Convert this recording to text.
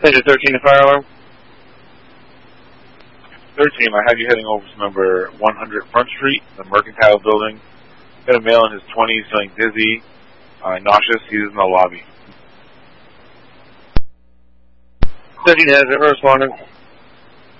Engine 13 to fire alarm. 13, I have you heading over to number 100 Front Street, the Mercantile Building. Got a male in his 20s feeling dizzy, nauseous. He's in the lobby. 13 has it, responding.